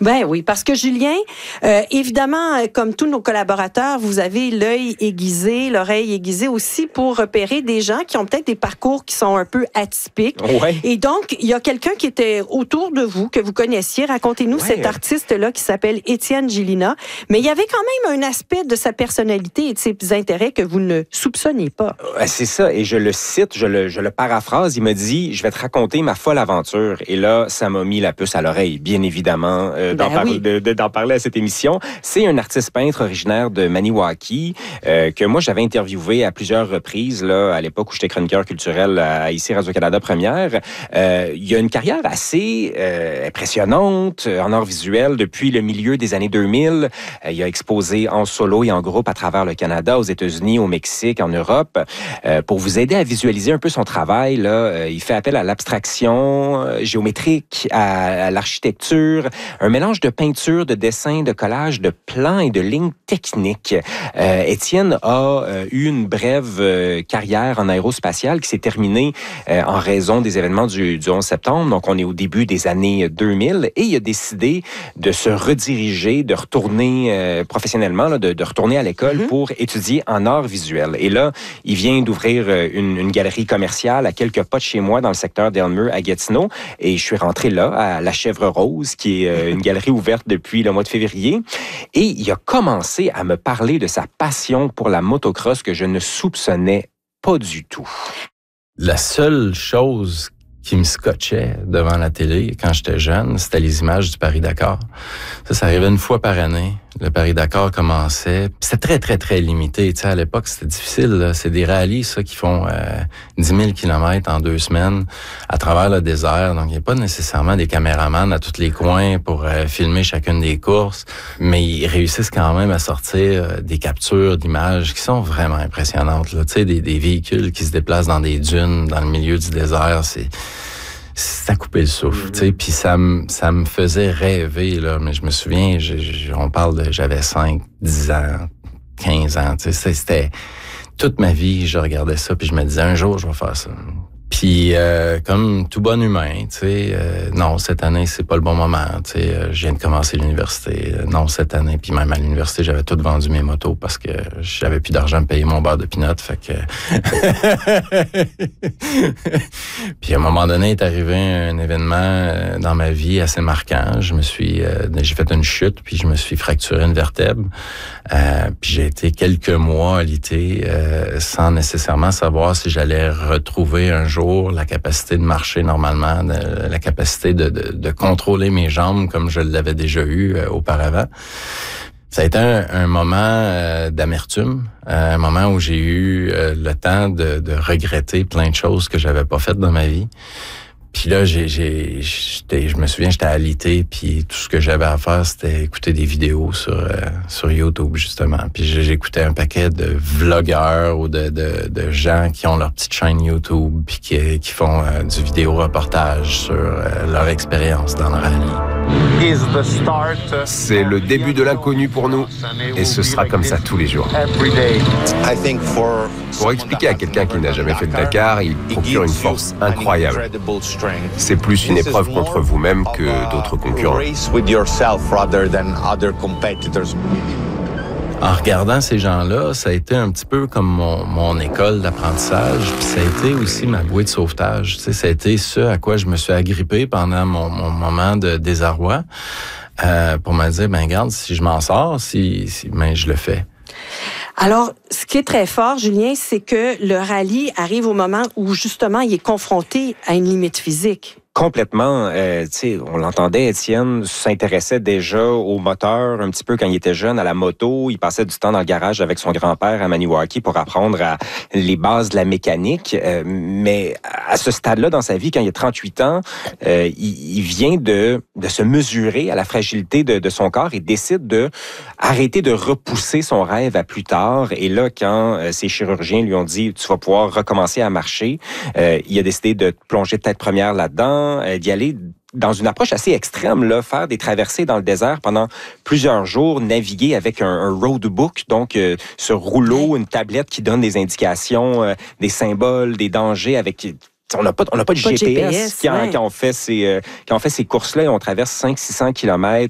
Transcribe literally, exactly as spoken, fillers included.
Ben oui, parce que Julien, euh, évidemment, comme tous nos collaborateurs, vous avez l'œil aiguisé, l'oreille aiguisée aussi pour repérer des gens qui ont peut-être des parcours qui sont un peu atypiques. Ouais. Et donc, il y a quelqu'un qui était autour de vous, que vous connaissiez. Racontez-nous ouais. cet artiste-là qui s'appelle Étienne Gélina. Mais il y avait quand même un aspect de sa personnalité et de ses intérêts que vous ne soupçonnez pas. C'est ça, et je le cite, je le, je le paraphrase, il me dit « Je vais te raconter ma folle aventure ». Et là, ça m'a mis la puce à l'oreille, bien évidemment, euh, d'en, ben par- oui. de, de, d'en parler à cette émission. C'est un artiste peintre originaire de Maniwaki, euh, que moi, j'avais interviewé à plusieurs reprises, là, à l'époque où j'étais chroniqueur culturel à ici Radio-Canada Première. Euh, il a une carrière assez euh, impressionnante en art visuel depuis le milieu des années deux mille. Euh, il a exposé en solo et en groupe à travers le Canada, aux États-Unis, au Mexique, en Europe. Euh, pour vous aider à visualiser un peu son travail, là, euh, il fait appel à l'abstraction euh, géométrique, à, à l'architecture, un mélange de peinture, de dessin, de collage, de plans et de lignes techniques. Euh, Étienne a euh, eu une brève euh, carrière en aérospatiale qui s'est terminée euh, en raison des événements du, du onze septembre. Donc, on est au début des années deux mille et il a décidé de se rediriger, de retourner euh, professionnellement, là, de, de retourner à l'école mm-hmm. pour étudier en art visuel. Et là, il vient d'ouvrir une, une galerie commerciale à quelques pas de chez moi dans le secteur d'Elmer à Gatineau. Et je suis rentré là, à La Chèvre Rose, qui est une galerie ouverte depuis le mois de février. Et il a commencé à me parler de sa passion pour la motocross que je ne soupçonnais pas du tout. La seule chose qui me scotchait devant la télé quand j'étais jeune, c'était les images du Paris-Dakar. Ça, ça arrivait une fois par année. Le Paris-Dakar commençait. C'était très, très, très limité. Tu sais, à l'époque, c'était difficile. Là. C'est des rallyes, ça, qui font euh, dix mille kilomètres en deux semaines à travers le désert. Donc, il n'y a pas nécessairement des caméramans à tous les coins pour euh, filmer chacune des courses. Mais ils réussissent quand même à sortir euh, des captures d'images qui sont vraiment impressionnantes. Là. Tu sais, des, des véhicules qui se déplacent dans des dunes, dans le milieu du désert. C'est... c'est à couper le souffle, tu sais, puis ça me ça me faisait rêver là, mais je me souviens, je, je, on parle de j'avais cinq, dix ans, quinze ans, tu sais, c'était toute ma vie, je regardais ça puis je me disais un jour je vais faire ça. Puis euh, comme tout bon humain, tu sais, euh, non, cette année, c'est pas le bon moment, tu sais, euh, je viens de commencer l'université. Euh, non, cette année, puis même à l'université, j'avais tout vendu mes motos parce que j'avais plus d'argent pour payer mon beurre de pinot, fait que... Puis à un moment donné, est arrivé un événement euh, dans ma vie assez marquant. Je me suis... Euh, j'ai fait une chute, puis je me suis fracturé une vertèbre. Euh, puis j'ai été quelques mois alité euh, sans nécessairement savoir si j'allais retrouver un jour la capacité de marcher normalement, de, la capacité de, de, de contrôler mes jambes comme je l'avais déjà eu euh, auparavant. Ça a été un, un moment euh, d'amertume, un moment où j'ai eu euh, le temps de, de regretter plein de choses que j'avais pas faites dans ma vie. Puis là, j'ai, j'ai, j'étais, je me souviens, j'étais alité, puis tout ce que j'avais à faire, c'était écouter des vidéos sur euh, sur YouTube, justement. Puis j'écoutais un paquet de vlogueurs ou de, de, de gens qui ont leur petite chaîne YouTube, puis qui, qui font euh, du vidéo-reportage sur euh, leur expérience dans le rallye. C'est le début de l'inconnu pour nous, et ce sera comme ça tous les jours. Pour expliquer à quelqu'un qui n'a jamais fait de Dakar, il procure une force incroyable. C'est plus une épreuve contre vous-même que d'autres concurrents. En regardant ces gens-là, ça a été un petit peu comme mon, mon école d'apprentissage, puis ça a été aussi ma bouée de sauvetage. Tu sais, ça a été ce à quoi je me suis agrippé pendant mon, mon moment de désarroi, euh, pour me dire, ben regarde, si je m'en sors, si, si ben je le fais. Alors, ce qui est très fort, Julien, c'est que le rallye arrive au moment où, justement, il est confronté à une limite physique. Complètement. Euh, tu sais, on l'entendait, Étienne s'intéressait déjà au moteur un petit peu quand il était jeune, à la moto. Il passait du temps dans le garage avec son grand-père à Maniwaki pour apprendre à les bases de la mécanique. Euh, mais à ce stade-là dans sa vie, quand il a trente-huit ans, euh, il, il vient de, de se mesurer à la fragilité de, de son corps et décide de arrêter de repousser son rêve à plus tard. Et là, quand euh, ses chirurgiens lui ont dit « tu vas pouvoir recommencer à marcher euh, », il a décidé de plonger tête première là-dedans, d'y aller dans une approche assez extrême, là, faire des traversées dans le désert pendant plusieurs jours, naviguer avec un, un roadbook, donc euh, ce rouleau, une tablette qui donne des indications, euh, des symboles, des dangers avec... On n'a pas, on n'a pas de pas G P S, G P S quand, ouais. quand on fait ces, euh, quand on fait ces courses-là, on traverse cinq cents à six cents kilomètres